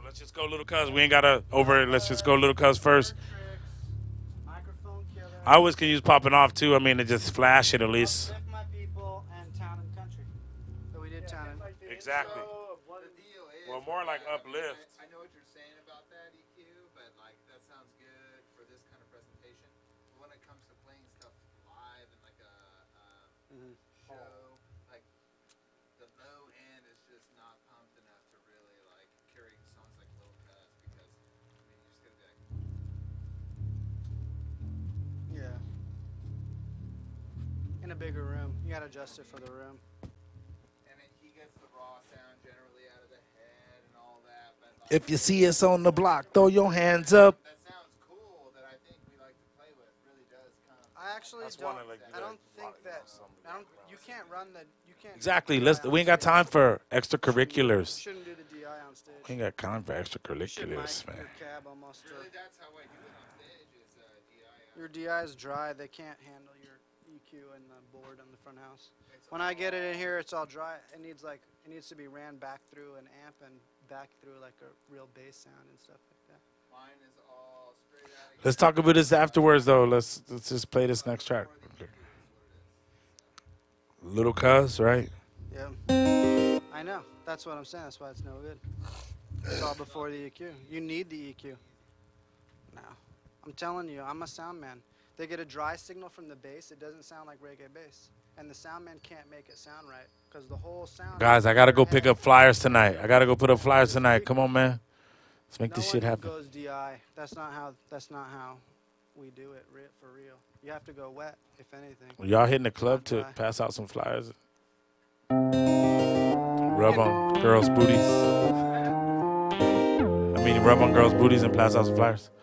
let's just go Little Cuz. We ain't gotta over it. Let's just go Little Cuz first. Microphone Killer. I always can use popping off too. I mean, to just flash it at least. Uplift My People and Town and Country. So we did Town and Exactly. What the deal is. Well, more like uplift. I know what you're saying about that EQ, but like that sounds good for this kind of presentation. But when it comes to playing stuff live and like a show, like the low end is just not pumped enough to really like carry songs like Lil Cuz because I mean you just gotta be like. Yeah. In a bigger room. You gotta adjust it for the room. He gets the raw sound generally out of the head and all that. But like, If you see us on the block, throw your hands up. that sounds cool that I think we like to play with really does come. I actually That's don't. one of, like, I don't think that. I don't. You can't run the. You can't. Exactly. do Let's. DI on We ain't got stage. time for You extracurriculars. shouldn't do the DI on stage. We ain't got time for You should extracurriculars, mic man. your cab almost. Really, that's how I do it on stage is DI. Your DI is dry. They can't handle your EQ and the board on the front house. When I get it in here, it's all dry. It needs to be ran back through an amp and back through like a real bass sound and stuff like that. Mine is all straight out of Let's talk about this afterwards, though. Let's just play this next track. Little Cuz, right? Yeah. I know. That's what I'm saying. That's why it's no good. It's all before the EQ. You need the EQ. No. I'm telling you, I'm a sound man. They get a dry signal from the bass. It doesn't sound like reggae bass. And the sound man can't make it sound right because the whole sound. Guys, I gotta go pick up flyers tonight. I gotta go put up flyers tonight. Come on, man. Let's make No this shit one happen. goes DI. That's not how we do it for real. You have to go wet, if anything. Y'all hitting the club to Dry. pass out some flyers. Rub on girls' booties. I mean, rub on girls' booties and pass out some flyers.